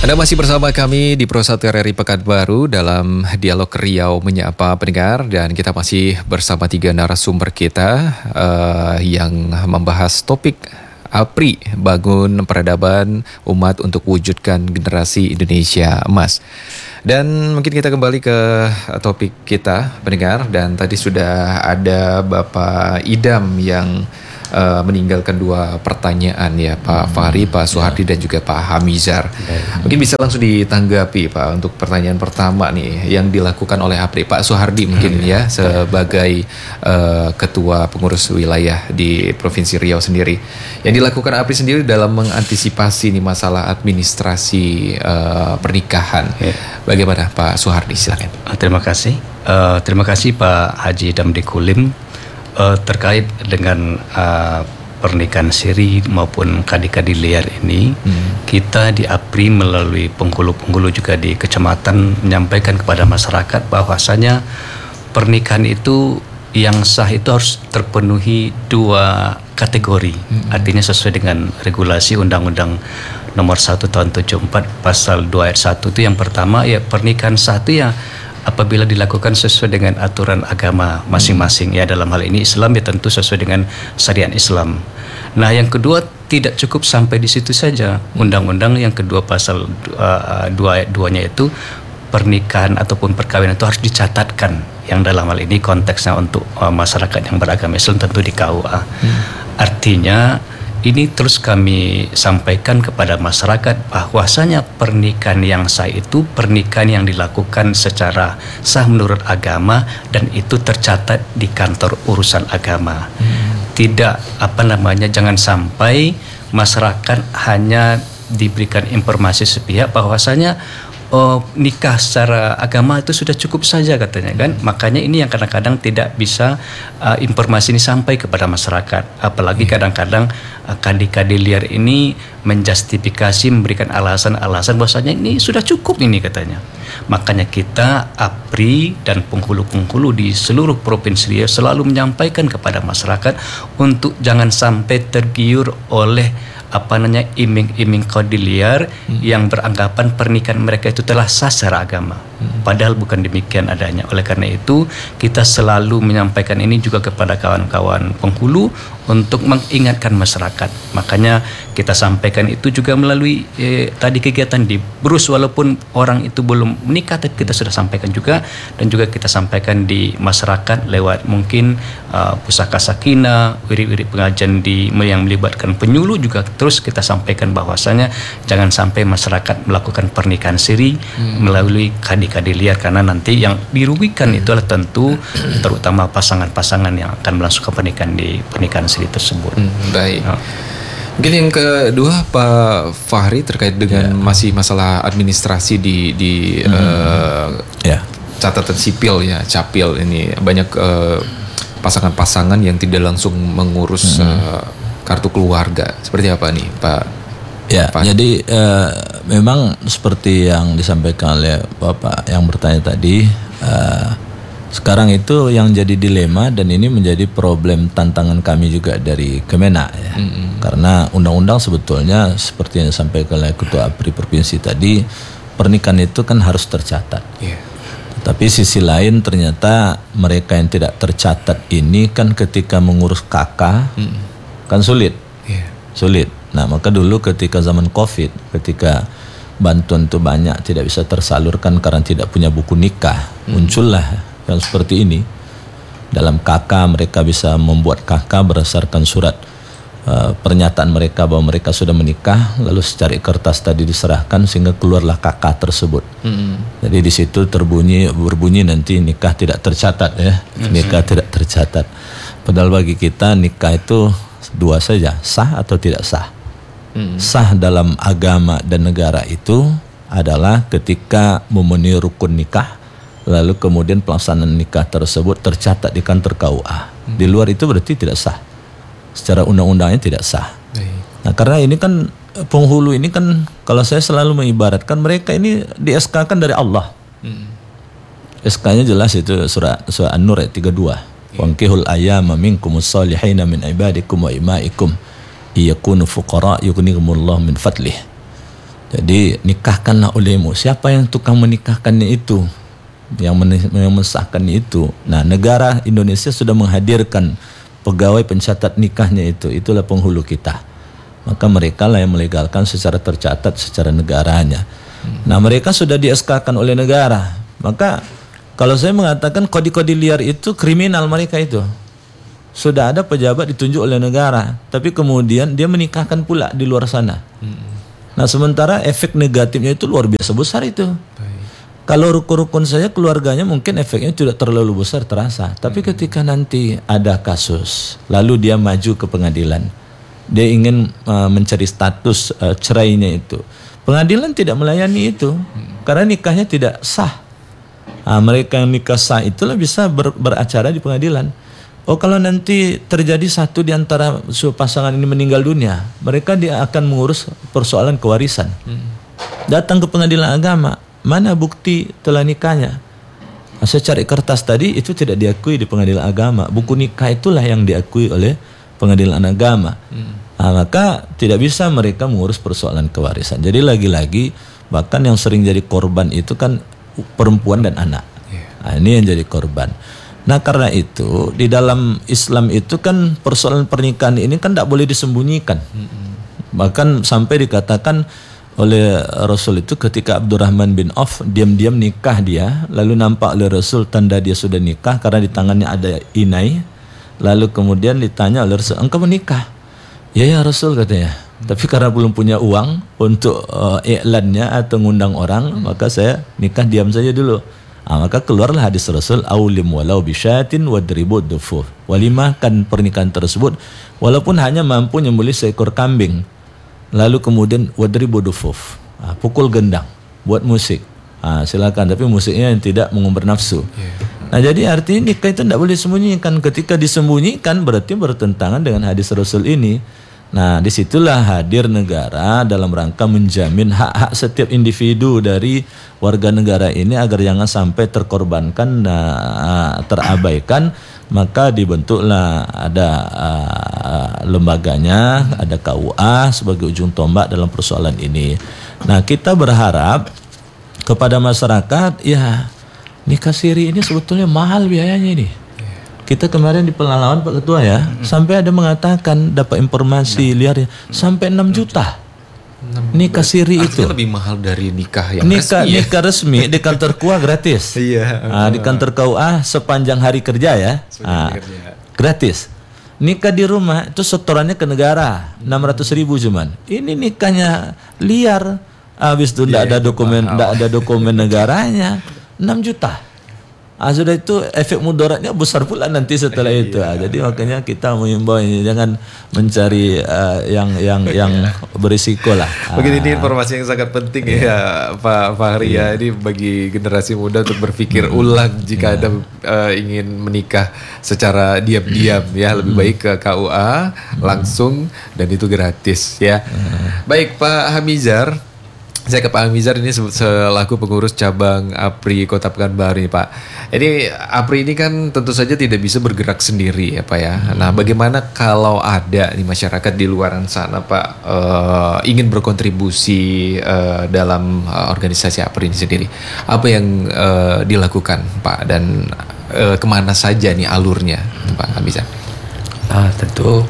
Anda masih bersama kami di Pro 1 RRI Pekanbaru dalam Dialog Riau Menyapa Pendengar, dan kita masih bersama 3 narasumber kita yang membahas topik APRI, Bangun Peradaban Umat untuk Wujudkan Generasi Indonesia Emas. Dan mungkin kita kembali ke topik kita pendengar, dan tadi sudah ada Bapak Idam yang meninggalkan 2 pertanyaan ya, Pak Fahri, Pak Suhardi dan juga Pak Hamizar. Mungkin bisa langsung ditanggapi Pak untuk pertanyaan pertama nih yang dilakukan oleh APRI. Pak Suhardi mungkin ya sebagai ketua pengurus wilayah di Provinsi Riau sendiri. Yang dilakukan APRI sendiri dalam mengantisipasi nih masalah administrasi pernikahan. Bagaimana Pak Suhardi, silakan. Terima kasih. Terima kasih Pak Haji Damdi Kulim. Terkait dengan pernikahan siri maupun kadi-kadi liar ini, kita di APRI melalui penghulu-penghulu juga di kecamatan menyampaikan kepada masyarakat bahwasanya pernikahan itu yang sah itu harus terpenuhi 2 kategori. Artinya sesuai dengan regulasi Undang-Undang Nomor 1 Tahun 74 Pasal 2 Ayat 1 itu yang pertama ya, pernikahan sah itu ya apabila dilakukan sesuai dengan aturan agama masing-masing, ya dalam hal ini Islam ya tentu sesuai dengan syariat Islam. Nah yang kedua tidak cukup sampai di situ saja. Undang-undang yang kedua pasal 2 ayat 2-nya itu pernikahan ataupun perkawinan itu harus dicatatkan, yang dalam hal ini konteksnya untuk masyarakat yang beragama Islam tentu di KUA. Artinya ini terus kami sampaikan kepada masyarakat bahwasanya pernikahan yang sah itu pernikahan yang dilakukan secara sah menurut agama dan itu tercatat di kantor urusan agama. Tidak jangan sampai masyarakat hanya diberikan informasi sepihak bahwasanya nikah secara agama itu sudah cukup saja katanya kan. Makanya ini yang kadang-kadang tidak bisa informasi ini sampai kepada masyarakat. Apalagi kadang-kadang kadi-kadi liar ini menjustifikasi, memberikan alasan-alasan bahwasanya ini sudah cukup ini katanya. Makanya kita APRI dan penghulu-penghulu di seluruh Provinsi Riau selalu menyampaikan kepada masyarakat untuk jangan sampai tergiur oleh iming-iming kadi liar yang beranggapan pernikahan mereka itu telah sah secara agama. Padahal bukan demikian adanya. Oleh karena itu kita selalu menyampaikan ini juga kepada kawan-kawan penghulu untuk mengingatkan masyarakat. Makanya kita sampaikan itu juga melalui tadi kegiatan di Brus, walaupun orang itu belum menikah tapi kita sudah sampaikan juga, dan juga kita sampaikan di masyarakat lewat mungkin pusaka sakinah, wirid-wirid pengajian yang melibatkan penyuluh juga terus kita sampaikan bahwasanya jangan sampai masyarakat melakukan pernikahan siri melalui kadi-kadi liar, karena nanti yang dirugikan itu adalah tentu terutama pasangan-pasangan yang akan melangsungkan pernikahan di pernikahan siri tersebut. Baik. Mungkin yang kedua Pak Fahri terkait dengan masih masalah administrasi di catatan sipil ya, capil ini banyak pasangan-pasangan yang tidak langsung mengurus kartu keluarga. Seperti apa nih Pak? Ya, jadi memang seperti yang disampaikan oleh Bapak yang bertanya tadi, sekarang itu yang jadi dilema dan ini menjadi problem tantangan kami juga dari Kemenak ya. Karena undang-undang sebetulnya seperti yang disampaikan oleh Ketua APRI Provinsi tadi, pernikahan itu kan harus tercatat. Tapi sisi lain ternyata mereka yang tidak tercatat ini kan ketika mengurus KK kan sulit. Nah maka dulu ketika zaman COVID, ketika bantuan itu banyak tidak bisa tersalurkan karena tidak punya buku nikah, muncullah yang seperti ini. Dalam KK mereka bisa membuat KK berdasarkan surat pernyataan mereka bahwa mereka sudah menikah, lalu secari kertas tadi diserahkan sehingga keluarlah KK tersebut. Jadi di situ berbunyi nanti nikah tidak tercatat ya, nikah tidak tercatat. Padahal bagi kita nikah itu 2 saja, sah atau tidak sah. Sah dalam agama dan negara itu adalah ketika memenuhi rukun nikah, lalu kemudian pelaksanaan nikah tersebut tercatat di kantor KUA. Di luar itu berarti tidak sah. Secara undang-undangnya tidak sah. Nah karena ini kan penghulu ini kan, kalau saya selalu mengibaratkan mereka ini di SK-kan dari Allah. SK-nya jelas itu surah An-Nur ayat 32. Wankihul ayyama minkumus salihina min ibadikum wa imaikum iyakunu fuqara yughnihumullah min fadlih. Jadi nikahkanlah olehmu. Siapa yang tukang menikahkannya itu? Yang mensahkannya itu. Nah, negara Indonesia sudah menghadirkan pegawai pencatat nikahnya itu. Itulah penghulu kita. Maka mereka lah yang melegalkan secara tercatat secara negaranya. Nah, mereka sudah di-SK-kan oleh negara. Maka kalau saya mengatakan kodi-kodi liar itu kriminal mereka itu. Sudah ada pejabat ditunjuk oleh negara, tapi kemudian dia menikahkan pula di luar sana. Nah, sementara efek negatifnya itu luar biasa besar itu. Kalau rukun-rukun saya keluarganya mungkin efeknya tidak terlalu besar terasa. Tapi ketika nanti ada kasus, lalu dia maju ke pengadilan, dia ingin mencari status cerainya itu. Pengadilan tidak melayani itu karena nikahnya tidak sah. Mereka yang nikah sah itulah bisa beracara di pengadilan. Oh, kalau nanti terjadi satu di antara pasangan ini meninggal dunia, mereka dia akan mengurus persoalan kewarisan. Datang ke pengadilan agama, mana bukti telah nikahnya? Saya cari kertas tadi, itu tidak diakui di pengadilan agama. Buku nikah itulah yang diakui oleh pengadilan agama. Maka tidak bisa mereka mengurus persoalan kewarisan. Jadi lagi-lagi, bahkan yang sering jadi korban itu kan perempuan dan anak. Ini yang jadi korban. Nah, karena itu di dalam Islam itu kan persoalan pernikahan ini kan tidak boleh disembunyikan. Bahkan sampai dikatakan oleh Rasul itu ketika Abdurrahman bin Auf diam-diam nikah dia, lalu nampak oleh Rasul tanda dia sudah nikah karena di tangannya ada inai. Lalu kemudian ditanya oleh Rasul, engkau menikah? Ya Rasul katanya. Tapi karena belum punya uang untuk iklannya atau ngundang orang, maka saya nikah diam saja dulu. Maka keluarlah hadis Rasul, aulim walau bisyatin wadribud dufuf. Walimahkan pernikahan tersebut walaupun hanya mampu nyembelih seekor kambing. Lalu kemudian wadribud dufuf. Pukul gendang, buat musik. Silakan, tapi musiknya yang tidak mengumbar nafsu. Nah, jadi artinya nikah itu tidak boleh disembunyikan. Ketika disembunyikan berarti bertentangan dengan hadis Rasul ini. Nah, disitulah hadir negara dalam rangka menjamin hak-hak setiap individu dari warga negara ini agar jangan sampai terkorbankan, terabaikan. Maka dibentuklah ada lembaganya, ada KUA sebagai ujung tombak dalam persoalan ini. Nah, kita berharap kepada masyarakat, ya nikah siri ini sebetulnya mahal biayanya ini. Kita kemarin di pengalaman Pak Ketua ya, sampai ada mengatakan dapat informasi liar sampai 6 juta. Nikah siri itu lebih mahal dari nikah yang nikah, resmi. Nikah resmi di kantor KUA gratis. Di kantor KUA sepanjang hari kerja ya. Gratis. Nikah di rumah itu setorannya ke negara 600.000 cuman. Ini nikahnya liar. Habis itu tidak ada dokumen negaranya 6 juta. Sudah itu efek mudaratnya besar pula nanti setelah itu. Jadi makanya kita mengimbau ini jangan mencari yang berisiko lah. Mungkin ini informasi yang sangat penting ya Pak Fahri ya. Ini bagi generasi muda untuk berpikir ulang jika ada ingin menikah secara diam-diam ya. Lebih baik ke KUA langsung dan itu gratis ya. Baik Pak Hamizar. Saya ke Pak Hamizar ini selaku pengurus cabang APRI Kota Pekanbaru nih Pak. Ini APRI ini kan tentu saja tidak bisa bergerak sendiri ya Pak ya. Nah, bagaimana kalau ada nih masyarakat di luar sana Pak ingin berkontribusi dalam organisasi APRI ini sendiri? Apa yang dilakukan Pak dan kemana saja nih alurnya Pak Hamizar? Tentu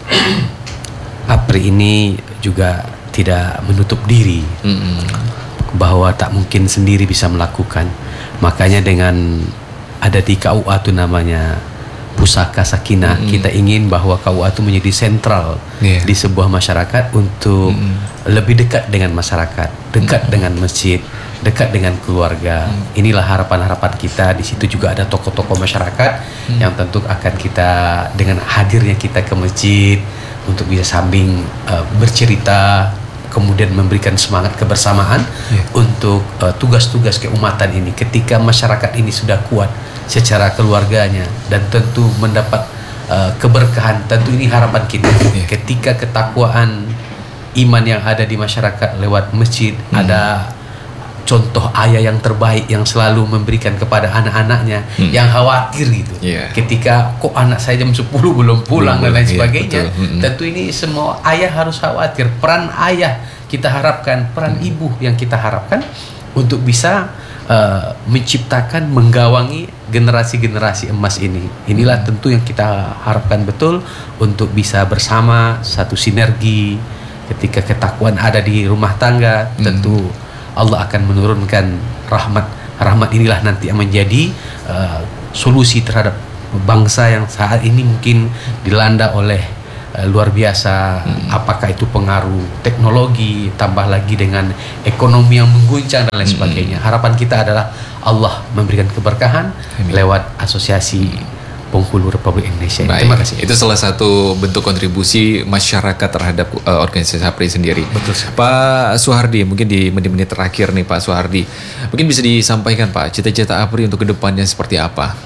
APRI ini juga tidak menutup diri bahwa tak mungkin sendiri bisa melakukan. Makanya dengan ada di KUA itu namanya Pusaka Sakinah, kita ingin bahwa KUA itu menjadi sentral di sebuah masyarakat untuk lebih dekat dengan masyarakat, dekat dengan masjid, dekat dengan keluarga. Inilah harapan-harapan kita. Di situ juga ada tokoh-tokoh masyarakat yang tentu akan kita dengan hadirnya kita ke masjid untuk bisa samping bercerita, kemudian memberikan semangat kebersamaan untuk tugas-tugas keumatan ini. Ketika masyarakat ini sudah kuat secara keluarganya dan tentu mendapat keberkahan, tentu ini harapan kita. Ketika ketakwaan iman yang ada di masyarakat lewat masjid, ada contoh ayah yang terbaik yang selalu memberikan kepada anak-anaknya yang khawatir gitu. Ketika kok anak saya jam 10 belum pulang dan lain sebagainya. Tentu ini semua ayah harus khawatir. Peran ayah kita harapkan peran ibu yang kita harapkan untuk bisa menciptakan, menggawangi generasi-generasi emas ini. Inilah tentu yang kita harapkan betul untuk bisa bersama, satu sinergi. Ketika ketakwaan ada di rumah tangga, tentu Allah akan menurunkan rahmat inilah nanti yang menjadi solusi terhadap bangsa yang saat ini mungkin dilanda oleh luar biasa, apakah itu pengaruh teknologi, tambah lagi dengan ekonomi yang mengguncang dan lain sebagainya. Harapan kita adalah Allah memberikan keberkahan lewat Asosiasi Penghulu Republik Indonesia. Baik. Terima kasih. Itu salah satu bentuk kontribusi masyarakat terhadap organisasi APRI sendiri. Betul. Pak Suhardi, mungkin di menit-menit terakhir nih Pak Suhardi, mungkin bisa disampaikan Pak, cita-cita APRI untuk kedepannya seperti apa?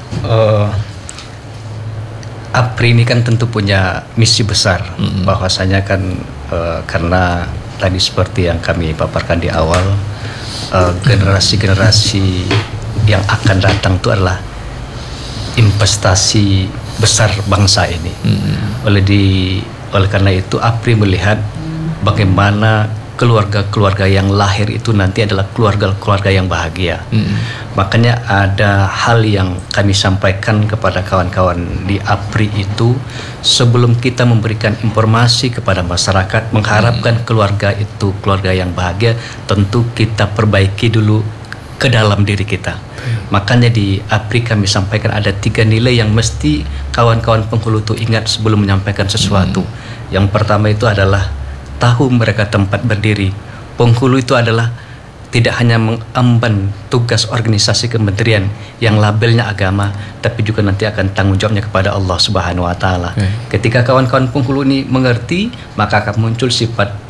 APRI ini kan tentu punya misi besar, bahwasanya kan karena tadi seperti yang kami paparkan di awal, generasi-generasi yang akan datang itu adalah investasi besar bangsa ini. Oleh karena itu APRI melihat bagaimana keluarga-keluarga yang lahir itu nanti adalah keluarga-keluarga yang bahagia. Makanya ada hal yang kami sampaikan kepada kawan-kawan di APRI itu, sebelum kita memberikan informasi kepada masyarakat mengharapkan keluarga itu keluarga yang bahagia, tentu kita perbaiki dulu ke dalam diri kita. Makanya di APRI kami sampaikan ada 3 nilai yang mesti kawan-kawan penghulu itu ingat sebelum menyampaikan sesuatu. Yang pertama itu adalah tahu mereka tempat berdiri. Penghulu itu adalah tidak hanya mengemban tugas organisasi kementerian yang labelnya agama, tapi juga nanti akan tanggung jawabnya kepada Allah Subhanahu wa taala. Ketika kawan-kawan penghulu ini mengerti, maka akan muncul sifat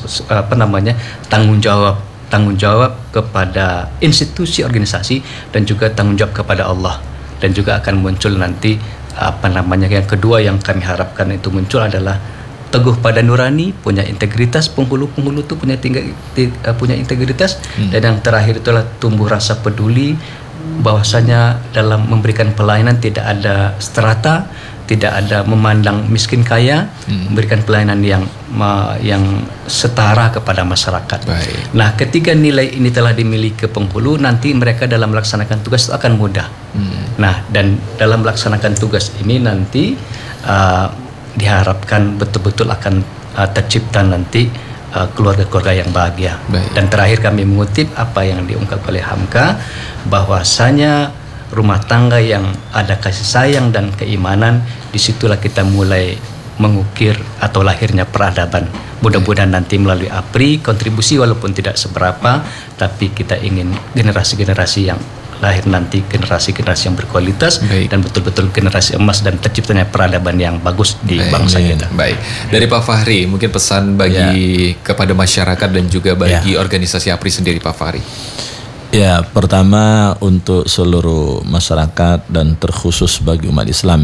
tanggung jawab kepada institusi organisasi dan juga tanggung jawab kepada Allah. Dan juga akan muncul nanti yang kedua yang kami harapkan itu muncul adalah teguh pada nurani, punya integritas. Penghulu itu punya integritas. Dan yang terakhir itulah tumbuh rasa peduli, bahwasanya dalam memberikan pelayanan tidak ada strata, tidak ada memandang miskin kaya, memberikan pelayanan yang setara kepada masyarakat. Baik. Nah, ketika nilai ini telah dimiliki penghulu, nanti mereka dalam melaksanakan tugas itu akan mudah. Nah, dan dalam melaksanakan tugas ini nanti diharapkan betul-betul akan tercipta nanti keluarga-keluarga yang bahagia. Baik. Dan terakhir kami mengutip apa yang diungkap oleh Hamka, bahwasanya rumah tangga yang ada kasih sayang dan keimanan, disitulah kita mulai mengukir atau lahirnya peradaban. Mudah-mudahan nanti melalui APRI kontribusi walaupun tidak seberapa, tapi kita ingin generasi-generasi yang lahir nanti generasi-generasi yang berkualitas. Baik. Dan betul-betul generasi emas dan terciptanya peradaban yang bagus di bangsa kita. Baik. Dari Pak Fahri, mungkin pesan bagi kepada masyarakat dan juga bagi organisasi APRI sendiri, Pak Fahri. Ya, pertama untuk seluruh masyarakat dan terkhusus bagi umat Islam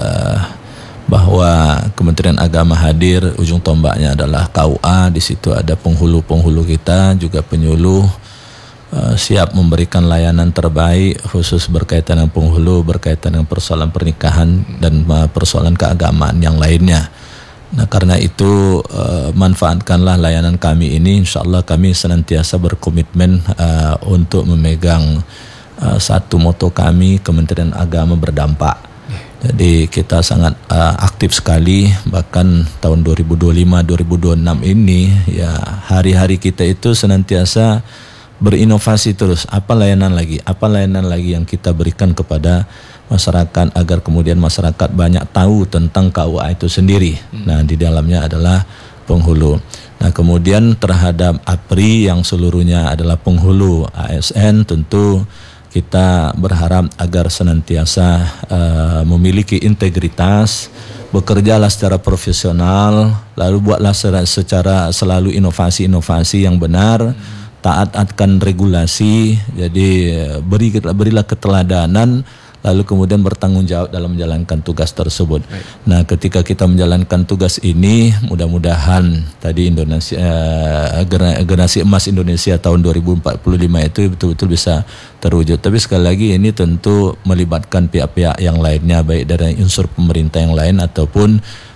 bahwa Kementerian Agama hadir, ujung tombaknya adalah KUA, di situ ada penghulu-penghulu kita, juga penyuluh, siap memberikan layanan terbaik khusus berkaitan dengan penghulu, berkaitan dengan persoalan pernikahan dan persoalan keagamaan yang lainnya. Nah, karena itu manfaatkanlah layanan kami ini. InsyaAllah kami senantiasa berkomitmen untuk memegang satu moto kami, Kementerian Agama berdampak. Jadi kita sangat aktif sekali, bahkan tahun 2025-2026 ini ya hari-hari kita itu senantiasa berinovasi terus. Apa layanan lagi yang kita berikan kepada masyarakat agar kemudian masyarakat banyak tahu tentang KUA itu sendiri. Nah, di dalamnya adalah penghulu. Nah, kemudian terhadap APRI yang seluruhnya adalah penghulu ASN, tentu kita berharap agar senantiasa memiliki integritas, bekerjalah secara profesional, lalu buatlah secara selalu inovasi-inovasi yang benar, taat-taatkan regulasi, jadi berilah keteladanan, lalu kemudian bertanggung jawab dalam menjalankan tugas tersebut. Baik. Nah, ketika kita menjalankan tugas ini, mudah-mudahan tadi generasi emas Indonesia tahun 2045 itu betul-betul bisa terwujud. Tapi sekali lagi ini tentu melibatkan pihak-pihak yang lainnya, baik dari unsur pemerintah yang lain ataupun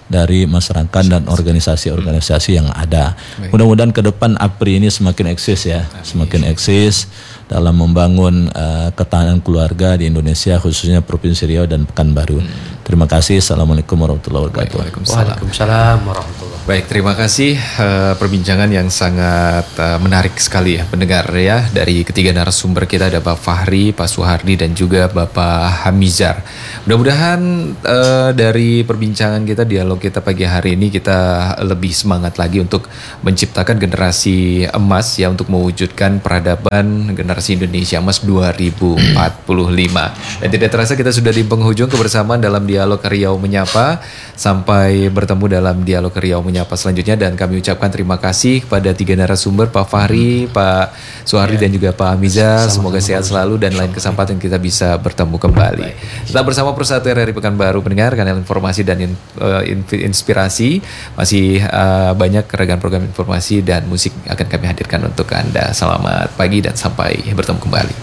dari masyarakat dan organisasi-organisasi yang ada. Mudah-mudahan ke depan APRI ini semakin eksis ya, semakin eksis dalam membangun ketahanan keluarga di Indonesia, khususnya Provinsi Riau dan Pekanbaru. Terima kasih. Assalamualaikum warahmatullahi wabarakatuh. Waalaikumsalam warahmatullahi. Baik, terima kasih perbincangan yang sangat menarik sekali ya pendengar ya. Dari ketiga narasumber kita ada Pak Fahri, Pak Suhardi dan juga Bapak Hamizar. Mudah-mudahan dari perbincangan kita, dialog kita pagi hari ini, kita lebih semangat lagi untuk menciptakan generasi emas ya, untuk mewujudkan peradaban generasi Indonesia Emas 2045. Dan tidak terasa kita sudah di penghujung kebersamaan dalam Dialog Riau Menyapa. Sampai bertemu dalam Dialog Riau Menyapa selanjutnya, dan kami ucapkan terima kasih kepada tiga narasumber, Pak Fahri, Pak Suhardi dan juga Pak Hamizar. Semoga sehat selalu dan lain kesempatan kita bisa bertemu kembali. Tetap bersama Persatu RRI Pekanbaru pendengar, kanal informasi dan inspirasi. Masih banyak ragam program informasi dan musik akan kami hadirkan untuk Anda. Selamat pagi dan sampai bertemu kembali.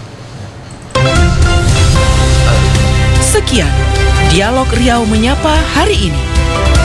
Sekian Dialog Riau Menyapa hari ini.